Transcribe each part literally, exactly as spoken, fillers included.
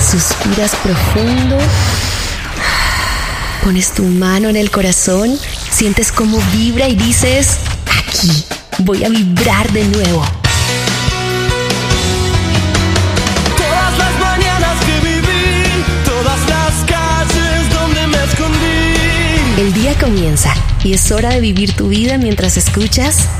Suspiras profundo, pones tu mano en el corazón, sientes cómo vibra y dices, aquí voy a vibrar de nuevo. Todas las mañanas que viví, todas las calles donde me escondí. El día comienza y es hora de vivir tu vida mientras escuchas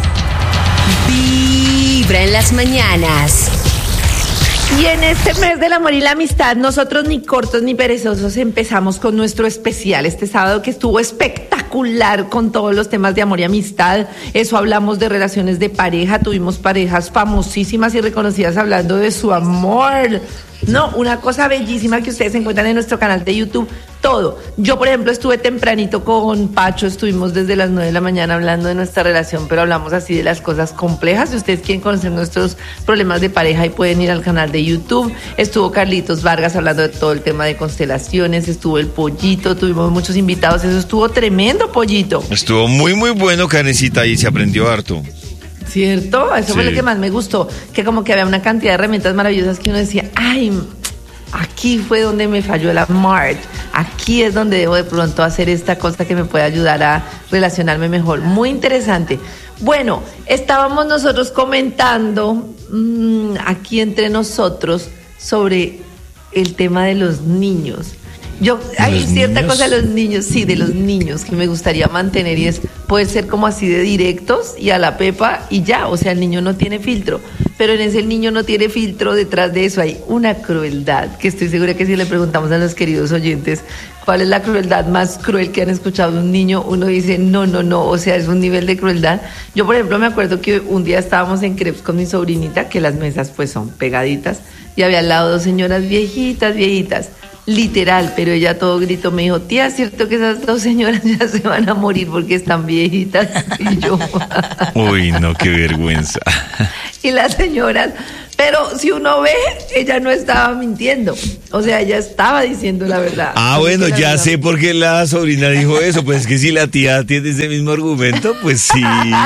Vibra en las mañanas. Y en este mes del amor y la amistad, nosotros ni cortos ni perezosos empezamos con nuestro especial este sábado, que estuvo espectacular con todos los temas de amor y amistad. Eso, hablamos de relaciones de pareja, tuvimos parejas famosísimas y reconocidas hablando de su amor. No, una cosa bellísima que ustedes encuentran en nuestro canal de YouTube, todo. Yo, por ejemplo, estuve tempranito con Pacho, estuvimos desde las nueve de la mañana hablando de nuestra relación, pero hablamos así de las cosas complejas. Si ustedes quieren conocer nuestros problemas de pareja, y pueden ir al canal de YouTube. Estuvo Carlitos Vargas hablando de todo el tema de constelaciones, estuvo el Pollito, tuvimos muchos invitados, eso estuvo tremendo, Pollito. Estuvo muy, muy bueno, Karencita, y se aprendió harto. ¿Cierto? Eso sí. Fue lo que más me gustó, que como que había una cantidad de herramientas maravillosas que uno decía, ay, aquí fue donde me falló el amor, aquí es donde debo de pronto hacer esta cosa que me puede ayudar a relacionarme mejor. Muy interesante. Bueno, estábamos nosotros comentando mmm, aquí entre nosotros sobre el tema de los niños. Yo, hay cierta niños? cosa de los niños, sí, de los niños que me gustaría mantener, y es poder ser como así de directos y a la pepa y ya, o sea, el niño no tiene filtro, pero en ese el niño no tiene filtro, detrás de eso hay una crueldad, que estoy segura que si le preguntamos a los queridos oyentes cuál es la crueldad más cruel que han escuchado de un niño, uno dice no, no, no, o sea, es un nivel de crueldad. Yo, por ejemplo, me acuerdo que un día estábamos en crepes con mi sobrinita, que las mesas pues son pegaditas, y había al lado dos señoras viejitas, viejitas, literal, pero ella todo grito me dijo, tía, ¿es cierto que esas dos señoras ya se van a morir porque están viejitas? Y yo... Uy, no, qué vergüenza. Y las señoras, pero si uno ve, ella no estaba mintiendo, o sea, ella estaba diciendo la verdad. Ah, bueno, ya verdad. Sé por qué la sobrina dijo eso, pues es que si la tía tiene ese mismo argumento, pues sí.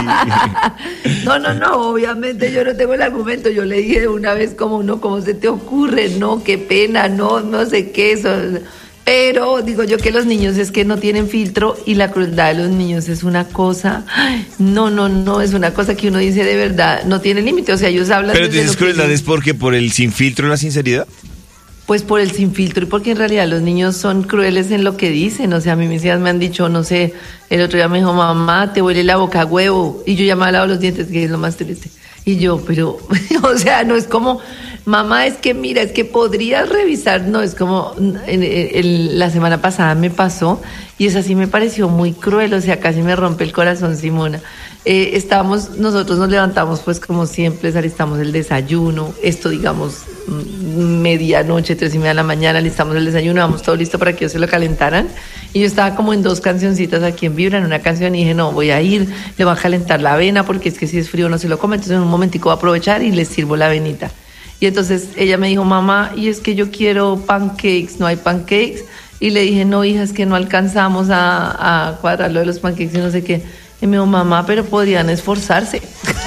No, no, no, obviamente yo no tengo el argumento, yo le dije una vez como, no, ¿cómo se te ocurre? No, qué pena, no, no sé qué, eso... Pero digo yo que los niños es que no tienen filtro, y la crueldad de los niños es una cosa, no, no, no, es una cosa que uno dice de verdad, no tiene límite, o sea, ellos hablan... Pero dices crueldad es porque por el sin filtro y la sinceridad. Pues por el sin filtro, y porque en realidad los niños son crueles en lo que dicen, o sea, a mí mis hijas me han dicho, no sé, el otro día me dijo, mamá, te huele la boca a huevo, y yo ya me he lavado los dientes, que es lo más triste. Y yo, pero, o sea, no es como, mamá, es que mira, es que podrías revisar, no, es como, en, en, en, la semana pasada me pasó, y eso sí me pareció muy cruel, o sea, casi me rompe el corazón, Simona. Eh, estábamos, nosotros nos levantamos pues como siempre, alistamos el desayuno, esto digamos, medianoche, tres y media de la mañana, alistamos el desayuno, vamos todo listo para que ellos se lo calentaran, y yo estaba como en dos cancioncitas aquí en Vibra, en una canción, y dije, no, voy a ir, le voy a calentar la avena, porque es que si es frío no se lo come, entonces en un momentico voy a aprovechar y les sirvo la avenita. Y entonces ella me dijo, mamá, y es que yo quiero pancakes, ¿no hay pancakes? Y le dije, no, hija, es que no alcanzamos a, a cuadrar lo de los pancakes y no sé qué. Y me dijo, mamá, pero podrían esforzarse.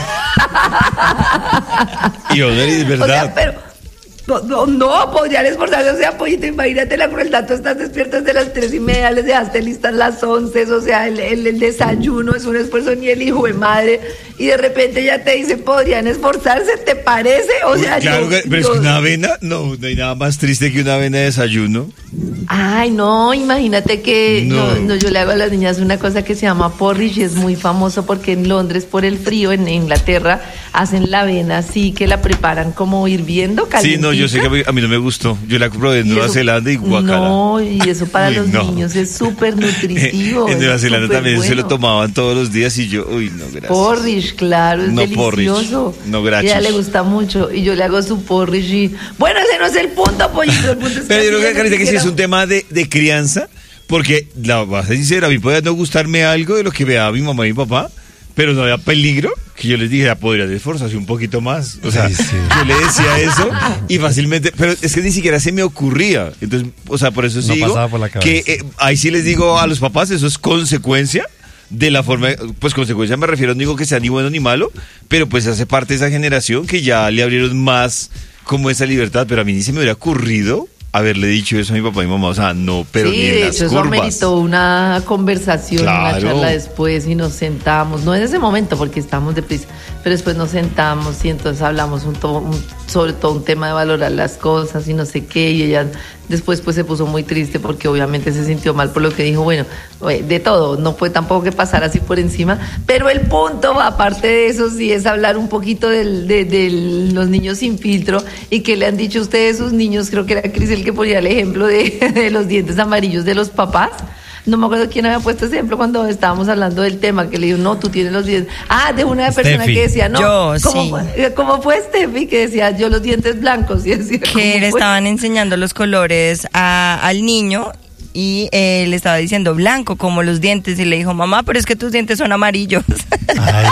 Y es verdad. O sea, pero... No, no, no, podrían esforzarse, o sea, Pollito, imagínate la crueldad, tú estás despierto desde las tres y media, les dejaste listas las once, o sea, el, el, el desayuno es un esfuerzo, ni el hijo de madre, y de repente ya te dice, podrían esforzarse, ¿te parece? O sea, claro, yo, que, pero yo... es que una avena, no, no hay nada más triste que una avena de desayuno. Ay, no, imagínate que no. No, no, yo le hago a las niñas una cosa que se llama porridge, y es muy famoso porque en Londres, por el frío, en Inglaterra, hacen la avena así, que la preparan como hirviendo, calientita. Sí, no, yo sé que a mí no me gustó, yo la probé en Nueva Zelanda y guacala. No, y eso para uy, los no. niños es súper nutritivo. En Nueva Zelanda también bueno. Se lo tomaban todos los días y yo, uy, no, gracias. Porridge, claro, es no, delicioso. Porridge, no, gracias. A ella le gusta mucho y yo le hago su porridge y... Bueno, ese no es el punto, Pollito, el punto es pero que... yo creo que, Carita, que sí es un tema de, de crianza, porque, la voy a ser sincera, a mí puede no gustarme algo de lo que vea mi mamá y mi papá, pero no había peligro que yo les dijera, podrías esforzarse un poquito más. O sea, sí, sí. Yo le decía eso y fácilmente, pero es que ni siquiera se me ocurría. Entonces, o sea, por eso sí no digo que eh, ahí sí les digo a los papás, eso es consecuencia de la forma, pues consecuencia me refiero, no digo que sea ni bueno ni malo, pero pues hace parte de esa generación que ya le abrieron más como esa libertad, pero a mí ni se me hubiera ocurrido haberle dicho eso a mi papá y mi mamá, o sea, no, pero sí, ni en de las hecho, eso curvas. ameritó una conversación, Claro. una charla después y nos sentamos, no en ese momento porque estábamos deprisa, pero después nos sentamos y entonces hablamos un to- un, sobre todo un tema de valorar las cosas y no sé qué, y ella después pues se puso muy triste porque obviamente se sintió mal por lo que dijo, bueno, de todo, no fue tampoco que pasar así por encima, pero el punto, aparte de eso, sí es hablar un poquito del, de, de los niños sin filtro y que le han dicho ustedes sus niños, creo que era Cris el que ponía el ejemplo de, de los dientes amarillos de los papás. No me acuerdo quién había puesto ese ejemplo cuando estábamos hablando del tema, que le dijo, no, tú tienes los dientes. Ah, de una persona Steffi. que decía, no. Yo, ¿cómo, sí. fue, ¿Cómo fue Steffi? Que decía, yo los dientes blancos. Y decía, ¿cómo Que le fue? estaban enseñando los colores a- al niño y eh, le estaba diciendo blanco como los dientes y le dijo, mamá, pero es que tus dientes son amarillos. Ay,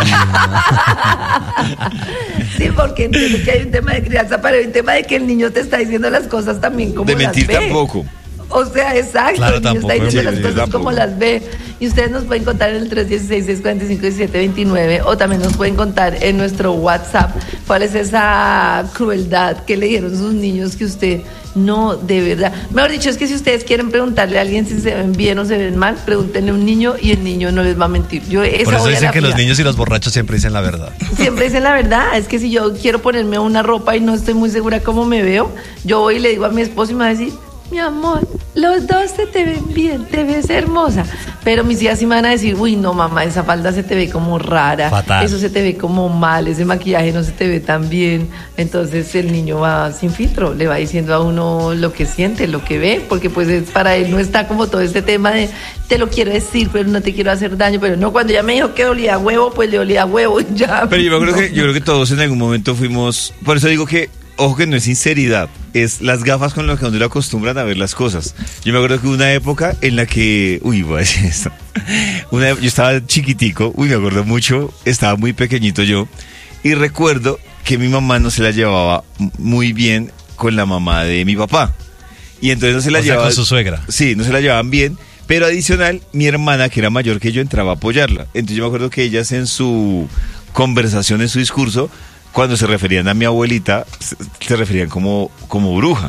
Sí, porque entiendo que hay un tema de crianza, pero hay un tema de que el niño te está diciendo las cosas también como De las mentir ve. tampoco. O sea, exacto, Claro, el niño tampoco, está diciendo sí, las sí, cosas tampoco. como las ve. Y ustedes nos pueden contar en el tres uno seis, seis cuatro cinco, uno siete dos nueve o también nos pueden contar en nuestro WhatsApp cuál es esa crueldad que le dieron sus niños que usted no, de verdad. Mejor dicho, es que si ustedes quieren preguntarle a alguien si se ven bien o se ven mal, pregúntenle a un niño y el niño no les va a mentir. Yo esa por eso voy a dicen la que los fija. niños y los borrachos siempre dicen la verdad. Siempre dicen la verdad, es que si yo quiero ponerme una ropa y no estoy muy segura cómo me veo, yo voy y le digo a mi esposo y me va a decir, mi amor, los dos se te ven bien, te ves hermosa. Pero mis hijas sí me van a decir, uy, no, mamá, esa falda se te ve como rara, Fatal. eso se te ve como mal, ese maquillaje no se te ve tan bien. Entonces el niño va sin filtro, le va diciendo a uno lo que siente, lo que ve, porque pues es, para él no está como todo este tema de te lo quiero decir, pero no te quiero hacer daño, pero no, cuando ya me dijo que olía a huevo, pues le olía a huevo y ya. Pero yo creo No. que yo creo que todos en algún momento fuimos, por eso digo que ojo que no es sinceridad, es las gafas con las que uno le acostumbran a ver las cosas. Yo me acuerdo que hubo una época en la que, uy, voy a decir esto, una, yo estaba chiquitico, uy, me acuerdo mucho, estaba muy pequeñito yo, y recuerdo que mi mamá no se la llevaba muy bien con la mamá de mi papá. Y entonces no se la O sea, llevaba... con su suegra. Sí, no se la llevaban bien, pero adicional, mi hermana, que era mayor que yo, entraba a apoyarla. Entonces yo me acuerdo que ellas en su conversación, en su discurso, cuando se referían a mi abuelita, se, se referían como, como bruja.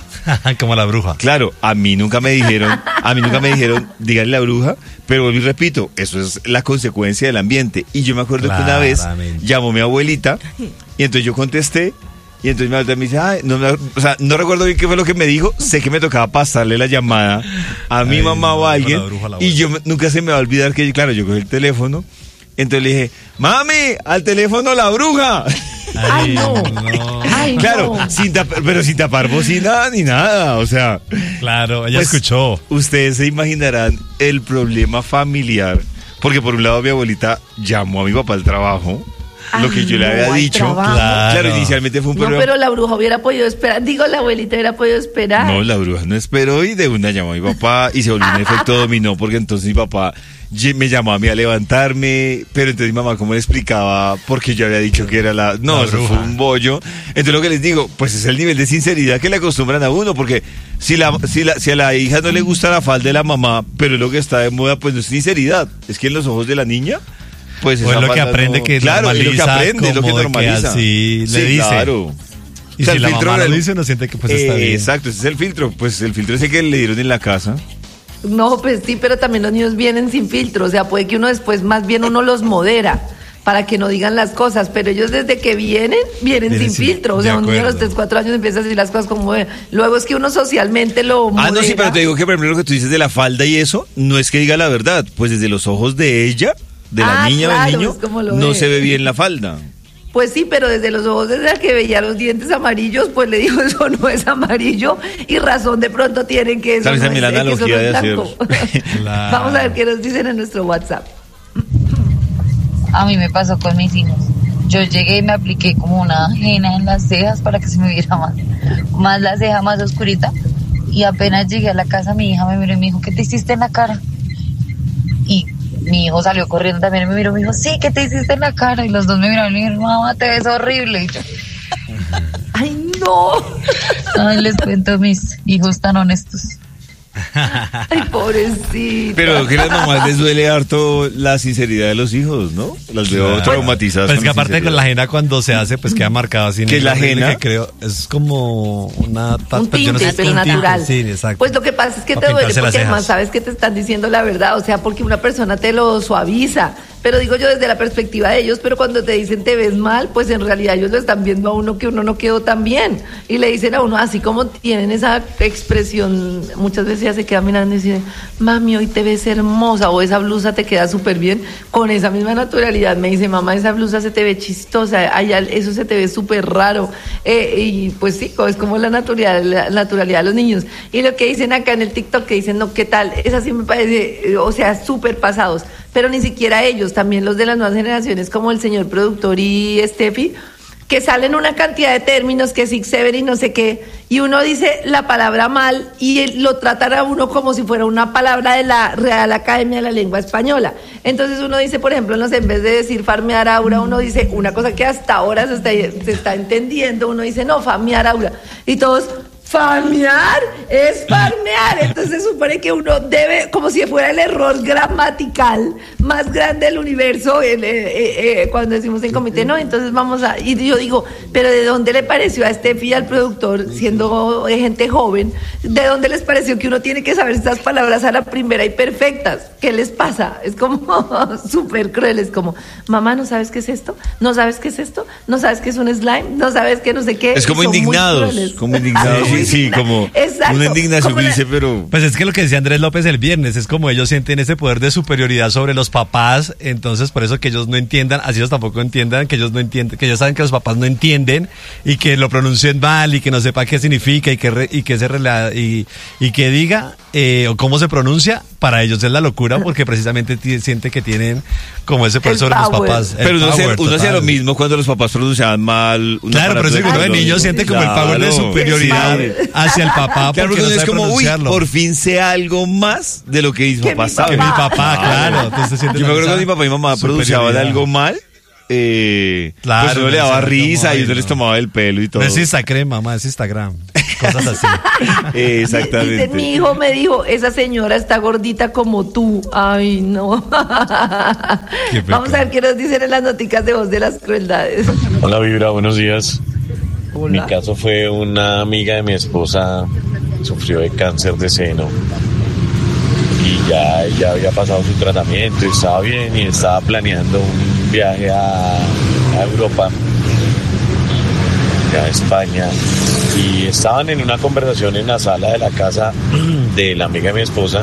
Como la bruja. Claro, a mí nunca me dijeron, a mí nunca me dijeron, díganle la bruja, pero vuelvo y repito, eso es la consecuencia del ambiente. Y yo me acuerdo que una vez Claramente. llamó mi abuelita, y entonces yo contesté, y entonces mi abuelita me dice, ay, no, me- o sea, no recuerdo bien qué fue lo que me dijo, sé que me tocaba pasarle la llamada a mi Ay, mamá o a no, alguien, la bruja, la y abuela. yo me- nunca se me va a olvidar que, claro, yo cogí el teléfono, entonces le dije, mami, al teléfono la bruja. Ay, no. no. Ay, Claro, no. sin tapar, pero sin tapar bocina ni nada, o sea. Claro, ella Pues, escuchó. Ustedes se imaginarán el problema familiar, porque por un lado mi abuelita llamó a mi papá al trabajo, lo Ay, que yo le no, había al dicho. trabajo. Claro, Claro. inicialmente fue un No, problema. pero la bruja hubiera podido esperar. Digo, la abuelita hubiera podido esperar. No, la bruja no esperó y de una llamó a mi papá y se volvió un efecto dominó porque entonces mi papá ye- me llamó a mí a levantarme, pero entonces mi mamá como le explicaba porque yo había dicho que era la... No, La eso bruja. fue un bollo. Entonces lo que les digo, pues es el nivel de sinceridad que le acostumbran a uno, porque si, la, si, la, si a la hija no le gusta la falda de la mamá, pero es lo que está de moda, pues no es sinceridad. Es que en los ojos de la niña... Pues O esa es lo que falda aprende no- que claro, es lo que normaliza, aprende, es lo que como de que normaliza. así le Sí, dice. claro. Y O sea, si el la filtro mamá del- lo dice, uno siente que pues está Eh, bien. Exacto, ese es el filtro. Pues el filtro ese que le dieron en la casa. No, pues sí, pero también los niños vienen sin filtro. O sea, puede que uno después más bien uno los modera para que no digan las cosas, pero ellos desde que vienen, vienen Vienen sin sin- filtro. O de sea, un niño a los acuerdo. tres, cuatro años empieza a decir las cosas como... eh, Luego es que uno socialmente lo modera. Ah, no, sí, pero te digo que primero lo que tú dices de la falda y eso, no es que diga la verdad, pues desde los ojos de ella, de la Ah, niña o claro, del niño, es como lo no ve. se ve bien la falda. Pues sí, pero desde los ojos, desde la que veía los dientes amarillos, pues le dijo, eso no es amarillo, y razón de pronto tienen que eso ¿Sabes no también es, la eh, que eso analogía no es de blanco. Claro. Vamos a ver qué nos dicen en nuestro WhatsApp. A mí me pasó con mis hijos. Yo llegué y me apliqué como una henna en las cejas para que se me viera más, más la ceja más oscurita. Y apenas llegué a la casa, mi hija me miró y me dijo, ¿qué te hiciste en la cara? Y mi hijo salió corriendo también y me miró y me dijo, sí, ¿qué te hiciste en la cara? Y los dos me miraron y me dijeron, mamá, te ves horrible. Y yo, ¡Ay, no! ay, les cuento, mis hijos tan honestos. Ay, pobrecito. Pero que a las mamás les duele harto la sinceridad de los hijos, ¿no? Las veo Claro. traumatizadas. Pues con que aparte sinceridad. con la ajena cuando se hace, pues queda marcado así. en ¿Qué es el la horrible ajena? que creo, es como una... ta- Un pues yo no tinte, sé, pero un tinte, natural. Sí, exacto. Pues lo que pasa es que Pa' te duele pintarse las porque además cejas. sabes que te están diciendo la verdad, o sea, porque una persona te lo suaviza. Pero digo yo desde la perspectiva de ellos, pero cuando te dicen te ves mal, pues en realidad ellos lo están viendo a uno que uno no quedó tan bien. Y le dicen a uno, así como tienen esa expresión, muchas veces ya se queda mirando y dicen, mami, hoy te ves hermosa, o esa blusa te queda súper bien. Con esa misma naturalidad me dice, mamá, esa blusa se te ve chistosa, allá eso se te ve súper raro. Eh, y pues sí, es como la naturalidad, la naturalidad de los niños. Y lo que dicen acá en el TikTok, que dicen, no, ¿qué tal? Esa sí me parece, eh, o sea, súper pasados. Pero ni siquiera ellos, también los de las nuevas generaciones, como el señor productor y Steffi, que salen una cantidad de términos, que six, seven y no sé qué, y uno dice la palabra mal y lo tratan a uno como si fuera una palabra de la Real Academia de la Lengua Española. Entonces uno dice, por ejemplo, no sé, en vez de decir farmear aura, uno dice una cosa que hasta ahora se está, se está entendiendo, uno dice, no, farmear aura. Y todos... Farmear es farmear, entonces se supone que uno debe, como si fuera el error gramatical más grande del universo, el, eh, eh, eh, cuando decimos en comité, no, entonces vamos a, y yo digo, pero ¿de dónde le pareció a Steffi, al productor, siendo gente joven, de dónde les pareció que uno tiene que saber estas palabras a la primera y perfectas? ¿Qué les pasa? Es como súper cruel, es como, mamá, ¿no sabes qué es esto? ¿No sabes qué es esto? ¿No sabes qué es un slime? ¿No sabes qué no sé qué? Es como Son muy indignados, crueles. como indignados. Sí, sí, como Exacto, una indignación como la- dice, pero... Pues es que lo que decía Andrés López el viernes, es como ellos sienten ese poder de superioridad sobre los papás, entonces por eso que ellos no entiendan, así ellos tampoco entiendan, que ellos no entienden, que ellos saben que los papás no entienden y que lo pronuncien mal y que no sepa qué significa y que re- y que se rela- y, y que diga eh, o cómo se pronuncia, para ellos es la locura porque precisamente ti- siente que tienen como ese poder El sobre los power. papás. el Pero uno, hacía, power uno hacía total. lo mismo cuando los papás pronunciaban mal. un Claro, pero aparato eso que uno de tecnológico. niño siente como el power de Claro. superioridad El hacia el papá Claro, porque porque no uno es sabe como, uy, pronunciarlo. por fin sé algo más de lo que mis Que papás mi saben. Que mi papá, claro. Entonces siente Yo me la acuerdo misma que mi papá y mamá pronunciaban superioridad. algo mal. Eh, Claro, pues uno le no daba sé, risa como, y ay, uno les no. tomaba el pelo y todo. No es Instagram, mamá, es Instagram. Cosas así. Eh, Exactamente. Dice, mi hijo me dijo, esa señora está gordita como tú. Ay, no. Qué pecado. Vamos a ver qué nos dicen en las noticas de voz de las crueldades. Hola Vibra, buenos días. Mi Hola. caso fue una amiga de mi esposa, sufrió de cáncer de seno y ya ella había pasado su tratamiento y estaba bien y estaba planeando un viaje a, a Europa, a España, y estaban en una conversación en la sala de la casa de la amiga de mi esposa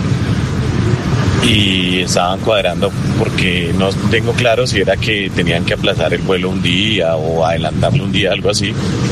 y estaban cuadrando porque no tengo claro si era que tenían que aplazar el vuelo un día o adelantarlo un día, algo así.